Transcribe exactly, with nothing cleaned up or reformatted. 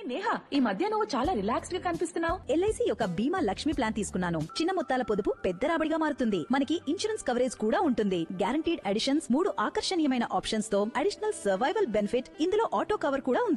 నేహా, ఈ మధ్య నువ్వు చాలా రిలాక్స్డ్ గా కనిపిస్తున్నావు. ఎల్ఐసి యొక్క బీమా లక్ష్మి ప్లాన్ తీసుకున్నాను. చిన్న మొత్తాల పొదుపు పెద్ద రాబడిగా మారుతుంది. మనకి ఇన్సూరెన్స్ కవరేజ్ కూడా ఉంటుంది. గ్యారంటీడ్ అడిషన్స్, మూడు ఆకర్షణీయమైన ఆప్షన్స్ తో అడిషనల్ సర్వైవల్ బెనిఫిట్, ఇందులో ఆటో కవర్ కూడా ఉంది.